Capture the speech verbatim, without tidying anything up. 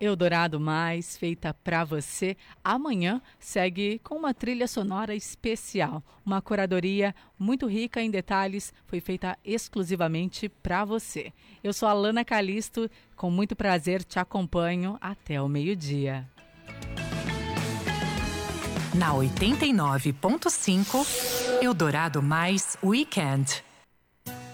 Eldorado Mais, feita pra você. Amanhã segue com uma trilha sonora especial. Uma curadoria muito rica em detalhes, foi feita exclusivamente pra você. Eu sou a Lana Calisto, com muito prazer te acompanho até o meio-dia. Na oitenta e nove ponto cinco, Eldorado Mais Weekend.